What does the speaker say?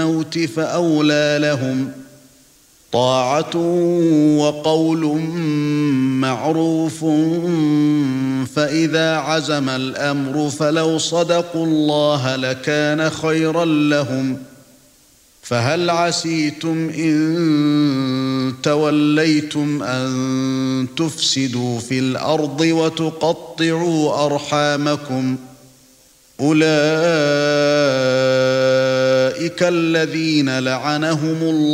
الموت فأولى لهم طاعة وقول معروف فإذا عزم الأمر فلو صدقوا الله لكان خيرا لهم فهل عسيتم إن توليتم أن تفسدوا في الأرض وتقطعوا أرحامكم أولئك الذين لعنهم الله